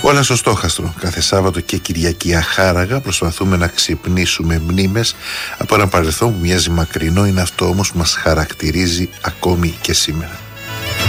Όλα στο στόχαστρο. Κάθε Σάββατο και Κυριακή αχάραγα προσπαθούμε να ξυπνήσουμε μνήμες από ένα παρελθόν που μοιάζει μακρινό, είναι αυτό όμως που μας χαρακτηρίζει ακόμη και σήμερα.